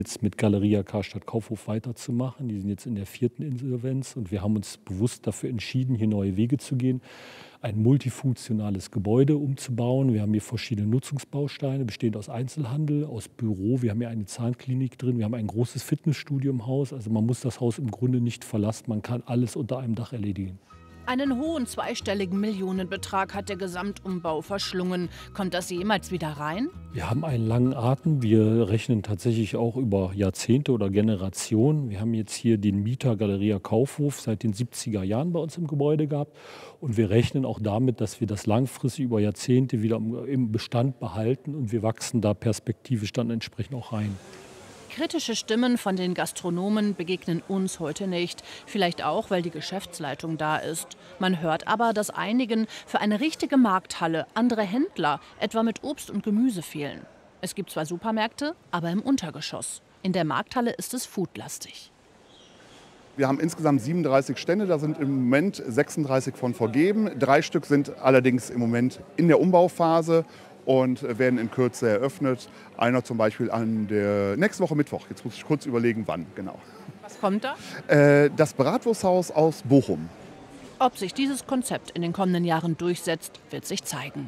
jetzt mit Galeria Karstadt Kaufhof weiterzumachen. Die sind jetzt in der 4. Insolvenz und wir haben uns bewusst dafür entschieden, hier neue Wege zu gehen, ein multifunktionales Gebäude umzubauen. Wir haben hier verschiedene Nutzungsbausteine, bestehend aus Einzelhandel, aus Büro. Wir haben hier eine Zahnklinik drin, wir haben ein großes Fitnessstudio im Haus. Also man muss das Haus im Grunde nicht verlassen, man kann alles unter einem Dach erledigen. Einen hohen zweistelligen Millionenbetrag hat der Gesamtumbau verschlungen. Kommt das jemals wieder rein? Wir haben einen langen Atem. Wir rechnen tatsächlich auch über Jahrzehnte oder Generationen. Wir haben jetzt hier den Mieter Galeria Kaufhof seit den 70er Jahren bei uns im Gebäude gehabt. Und wir rechnen auch damit, dass wir das langfristig über Jahrzehnte wieder im Bestand behalten. Und wir wachsen da perspektivisch dann entsprechend auch rein. Kritische Stimmen von den Gastronomen begegnen uns heute nicht. Vielleicht auch, weil die Geschäftsleitung da ist. Man hört aber, dass einigen für eine richtige Markthalle andere Händler, etwa mit Obst und Gemüse, fehlen. Es gibt zwar Supermärkte, aber im Untergeschoss. In der Markthalle ist es foodlastig. Wir haben insgesamt 37 Stände, da sind im Moment 36 von vergeben. 3 Stück sind allerdings im Moment in der Umbauphase und werden in Kürze eröffnet. Einer zum Beispiel an der nächste Woche Mittwoch. Jetzt muss ich kurz überlegen, wann genau. Was kommt da? Das Bratwursthaus aus Bochum. Ob sich dieses Konzept in den kommenden Jahren durchsetzt, wird sich zeigen.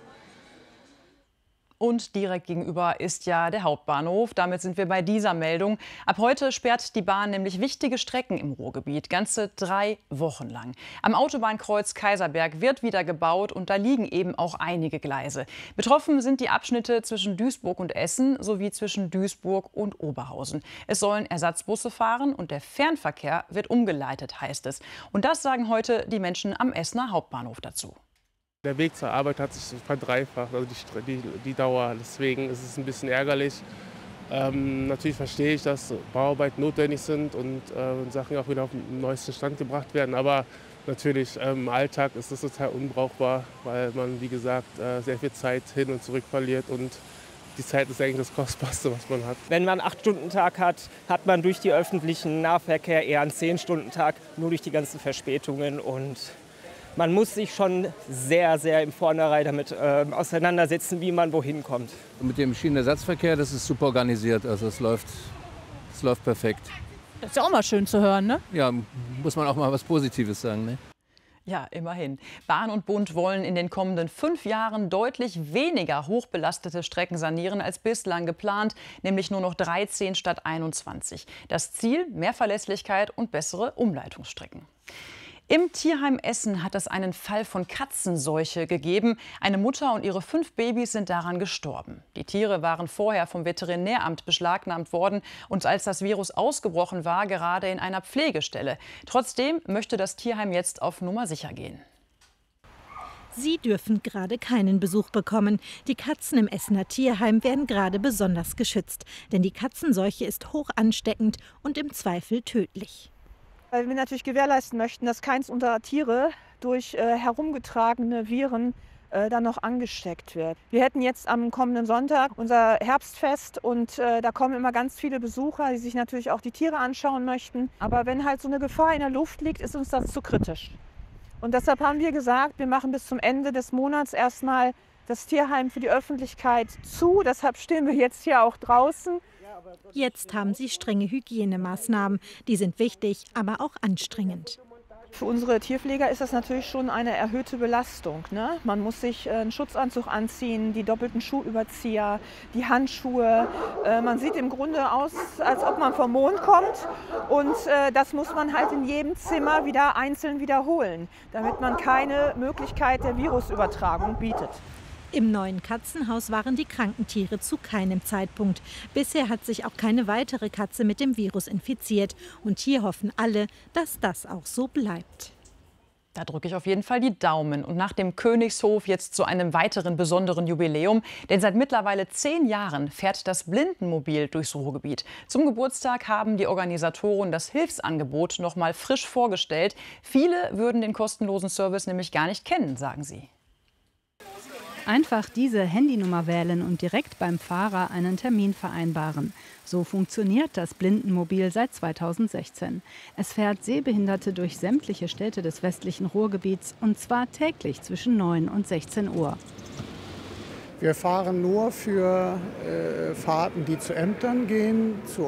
Und direkt gegenüber ist ja der Hauptbahnhof. Damit sind wir bei dieser Meldung. Ab heute sperrt die Bahn nämlich wichtige Strecken im Ruhrgebiet, ganze 3 Wochen lang. Am Autobahnkreuz Kaiserberg wird wieder gebaut und da liegen eben auch einige Gleise. Betroffen sind die Abschnitte zwischen Duisburg und Essen sowie zwischen Duisburg und Oberhausen. Es sollen Ersatzbusse fahren und der Fernverkehr wird umgeleitet, heißt es. Und das sagen heute die Menschen am Essener Hauptbahnhof dazu. Der Weg zur Arbeit hat sich verdreifacht, also die Dauer. Deswegen ist es ein bisschen ärgerlich. Natürlich verstehe ich, dass Bauarbeiten notwendig sind und Sachen auch wieder auf den neuesten Stand gebracht werden. Aber natürlich im Alltag ist es total unbrauchbar, weil man, wie gesagt, sehr viel Zeit hin und zurück verliert. Und die Zeit ist eigentlich das Kostbarste, was man hat. Wenn man einen 8-Stunden-Tag hat, hat man durch die öffentlichen Nahverkehr eher einen 10-Stunden-Tag, nur durch die ganzen Verspätungen. Und man muss sich schon sehr, sehr im Vornherein damit auseinandersetzen, wie man wohin kommt. Mit dem Schienenersatzverkehr, das ist super organisiert. Also es läuft perfekt. Das ist ja auch mal schön zu hören, ne? Ja, muss man auch mal was Positives sagen, ne? Ja, immerhin. Bahn und Bund wollen in den kommenden 5 Jahren deutlich weniger hochbelastete Strecken sanieren als bislang geplant, nämlich nur noch 13 statt 21. Das Ziel: mehr Verlässlichkeit und bessere Umleitungsstrecken. Im Tierheim Essen hat es einen Fall von Katzenseuche gegeben. Eine Mutter und ihre 5 Babys sind daran gestorben. Die Tiere waren vorher vom Veterinäramt beschlagnahmt worden und als das Virus ausgebrochen war, gerade in einer Pflegestelle. Trotzdem möchte das Tierheim jetzt auf Nummer sicher gehen. Sie dürfen gerade keinen Besuch bekommen. Die Katzen im Essener Tierheim werden gerade besonders geschützt. Denn die Katzenseuche ist hoch ansteckend und im Zweifel tödlich. Weil wir natürlich gewährleisten möchten, dass keins unserer Tiere durch herumgetragene Viren dann noch angesteckt wird. Wir hätten jetzt am kommenden Sonntag unser Herbstfest und da kommen immer ganz viele Besucher, die sich natürlich auch die Tiere anschauen möchten. Aber wenn halt so eine Gefahr in der Luft liegt, ist uns das zu kritisch. Und deshalb haben wir gesagt, wir machen bis zum Ende des Monats erstmal das Tierheim für die Öffentlichkeit zu. Deshalb stehen wir jetzt hier auch draußen. Jetzt haben sie strenge Hygienemaßnahmen. Die sind wichtig, aber auch anstrengend. Für unsere Tierpfleger ist das natürlich schon eine erhöhte Belastung, ne? Man muss sich einen Schutzanzug anziehen, die doppelten Schuhüberzieher, die Handschuhe. Man sieht im Grunde aus, als ob man vom Mond kommt. Und das muss man halt in jedem Zimmer wieder einzeln wiederholen, damit man keine Möglichkeit der Virusübertragung bietet. Im neuen Katzenhaus waren die kranken Tiere zu keinem Zeitpunkt. Bisher hat sich auch keine weitere Katze mit dem Virus infiziert. Und hier hoffen alle, dass das auch so bleibt. Da drücke ich auf jeden Fall die Daumen. Und nach dem Königshof jetzt zu einem weiteren besonderen Jubiläum. Denn seit mittlerweile 10 Jahren fährt das Blindenmobil durchs Ruhrgebiet. Zum Geburtstag haben die Organisatoren das Hilfsangebot noch mal frisch vorgestellt. Viele würden den kostenlosen Service nämlich gar nicht kennen, sagen sie. Einfach diese Handynummer wählen und direkt beim Fahrer einen Termin vereinbaren. So funktioniert das Blindenmobil seit 2016. Es fährt Sehbehinderte durch sämtliche Städte des westlichen Ruhrgebiets und zwar täglich zwischen 9 und 16 Uhr. Wir fahren nur für Fahrten, die zu Ämtern gehen, zu